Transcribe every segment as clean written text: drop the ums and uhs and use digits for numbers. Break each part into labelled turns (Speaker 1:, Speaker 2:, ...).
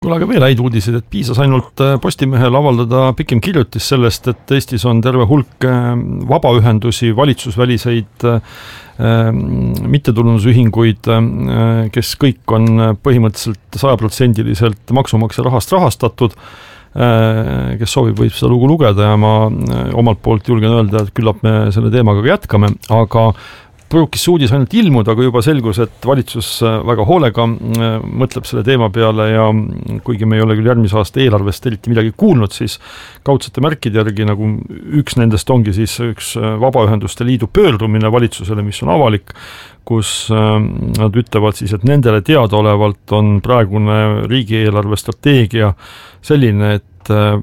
Speaker 1: Kuule, aga veel häid uudiseid, et piisas ainult Postimehel avaldada pikem kirjutis sellest, et Eestis on terve hulk vabaühendusi, valitsusväliseid mittetulundusühinguid, kes kõik on põhimõtteliselt 100% maksumaksja rahast rahastatud, kes soovib, võib seda lugu lugeda ja ma omalt poolt julgen öelda, et küllap me selle teemaga ka jätkame, aga pruukis uudis ainult ilmuda, aga juba selgus, et valitsus väga hoolega mõtleb selle teema peale ja kuigi me ei ole küll järgmise aasta eelarvest eriti midagi kuulnud, siis kaudsete märkide järgi nagu üks nendest ongi siis üks Vabaühenduste Liidu pöördumine valitsusele, mis on avalik, kus nad ütlevad siis, et nendele teadaolevalt on praegune riigieelarve strateegia selline, et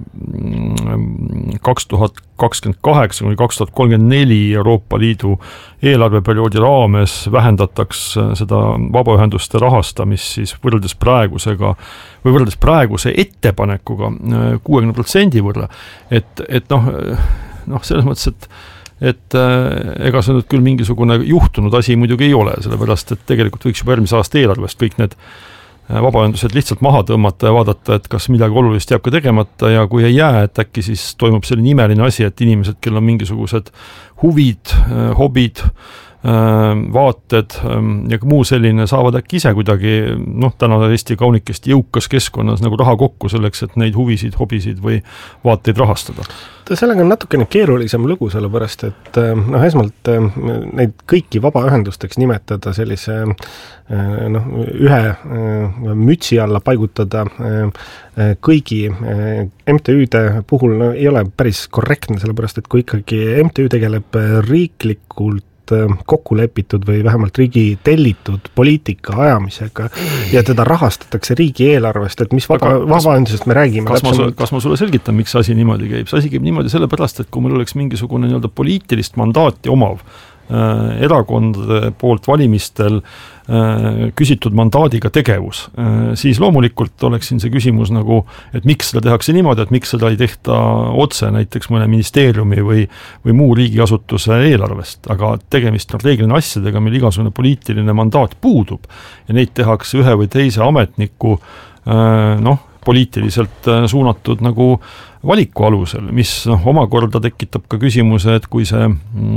Speaker 1: 2028 kuni 2034 Euroopa Liidu eelarveperioodi raames vähendataks seda vabaühenduste rahastamist siis võrreldes praeguse ettepanekuga 60% võrra. Et selles mõttes, et ega see nüüd küll mingisugune juhtunud asi muidugi ei ole, sellepärast, et tegelikult võiks juba järgmise aasta eelarvest kõik need vabaühendused lihtsalt maha tõmmata ja vaadata, et kas midagi olulist jääb ka tegemata ja kui ei jää, et äkki siis toimub selline imeline asi, et inimesed, kel on mingisugused huvid, hobid, vaated ja muu selline saavad äkki ise kuidagi täna Eesti kaunikesti jõukas keskkonnas nagu raha kokku selleks, et neid huvisid, hobisid või vaateid rahastada.
Speaker 2: Sellega on natukene keerulisem lugu, sellepärast, et esmalt neid kõiki vabaühendusteks nimetada sellise ühe mütsi alla paigutada kõigi MTÜ-de puhul ei ole päris korrektne, sellepärast, et kui ikkagi MTÜ tegeleb riiklikult kokku lepitud või vähemalt riigi tellitud poliitika ajamisega ja teda rahastatakse riigieelarvest, et mis vabaühendusest me räägime.
Speaker 1: Kas ma sulle selgitan, miks asi niimoodi käib? See asi käib niimoodi sellepärast, et kui meil oleks mingisugune poliitilist mandaati omav erakondade poolt valimistel küsitud mandaadiga tegevus, siis loomulikult oleks siin see küsimus nagu, et miks seda tehakse niimoodi, et miks seda ei tehta otse näiteks mõne ministeeriumi või muu riigiasutuse eelarvest, aga tegemist on reeglina asjadega, mil igasugune poliitiline mandaat puudub ja neid tehakse ühe või teise ametniku poliitiliselt suunatud nagu valiku alusel, mis omakorda tekitab ka küsimuse, et kui see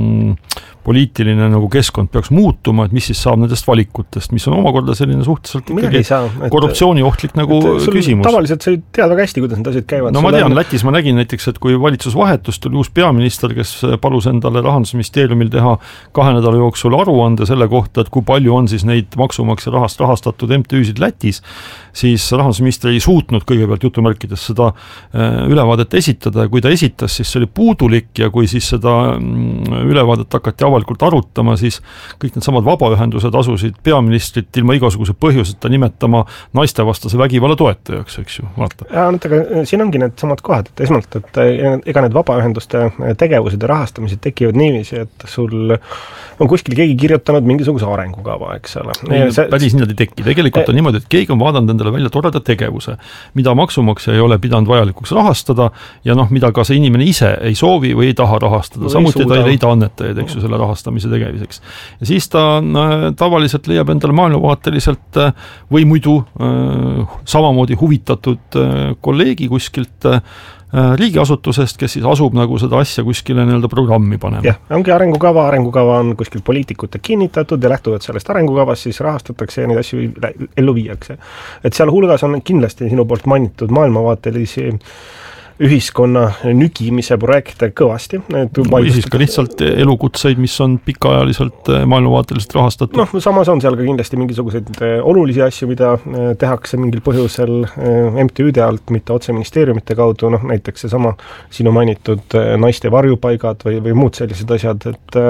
Speaker 1: poliitiline nagu keskkond peaks muutuma, et mis siis saab nendest valikutest, mis on omakorda selline suhteliselt ikkagi korruptsiooniohtlik nagu küsimus.
Speaker 2: Tavaliselt sa tead väga hästi, kuidas need asjad käivad.
Speaker 1: No ma tean, Lätis ma nägin näiteks, et kui valitsus vahetus, tuli uus peaminister, kes palus endale Rahandusministeeriumil teha 2 nädala jooksul aruande selle kohta, et kui palju on siis neid maksumaksja rahast rahastatud MTÜ-sid Lätis, siis rahandusminister ei suutnud kõigepealt jutumärkides seda ülevaadet esitada ja kui ta esitas, siis see oli puudulik ja kui siis seda ülevaadet hakati avalikult arutama, siis kõik need samad vabaühendused asusid peaministrit ilma igasuguse põhjuseta nimetama naistevastase vägivalla toetajaks, eks ju, vaata.
Speaker 2: Ja, aga siin ongi need samad kohad, et esmalt, et ega need vabaühenduste tegevused ja rahastamised tekivad niiviisi, et sul on kuskil keegi kirjutanud mingisuguse arengukava, eks ole.
Speaker 1: Päris niimoodi teki. Tegelikult on niimoodi, et keegi on vaadanud endale välja toreda tegevuse, mida maksumaksja ei ole pidanud vajalikuks rahastada ja mida ka see inimene ise ei soovi või ei taha rahastada. Samuti ta ei leida annetajaid, eks ju, selle rahastamise tegemiseks. Ja siis ta tavaliselt leiab endale maailmavaateliselt või muidu samamoodi huvitatud kolleegi kuskilt riigiasutusest, kes siis asub nagu seda asja kuskile programmi panema.
Speaker 2: Jah, ongi arengukava on kuskil poliitikute kinnitatud ja lähtuvalt sellest arengukavast siis rahastatakse ja neid asju ellu viiakse. Et seal hulgas on kindlasti sinu poolt mainitud maailmavaatelisi ühiskonna nügimise projekte kõvasti.
Speaker 1: Või siis ka lihtsalt elukutseid, mis on pikaajaliselt maailmavaateliselt rahastatud.
Speaker 2: Samas on seal ka kindlasti mingisuguseid olulisi asju, mida tehakse mingil põhjusel MTÜ-de alt, mitte otse ministeeriumite kaudu, näiteks see sama sinu mainitud naiste varjupaigad või muud sellised asjad,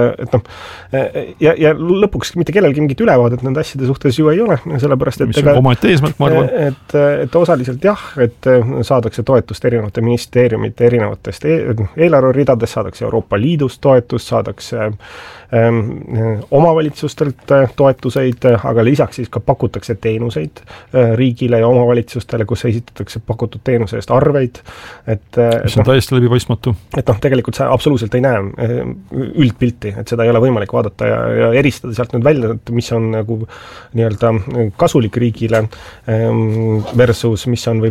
Speaker 2: ja lõpuks mitte kellelgi mingit ülevaadet nende asjade suhtes ju ei ole, sellepärast,
Speaker 1: mis on omaette eesmärk, ma arvan.
Speaker 2: Et osaliselt jah, et saadakse toetust erinevate ministeeriumite ministeeriumite erinevatest eelarveridadest, saadakse Euroopa Liidust toetust, saadakse omavalitsustelt toetuseid, aga lisaks siis ka pakutakse teenuseid riigile ja omavalitsustele, kus esitatakse pakutud teenuse eest arveid,
Speaker 1: mis on täiesti läbipaistmatu.
Speaker 2: Et tegelikult sa absoluutselt ei näe üldpilti, et seda ei ole võimalik vaadata ja eristada sealt nüüd välja, et mis on nagu nii-öelda kasulik riigile versus mis on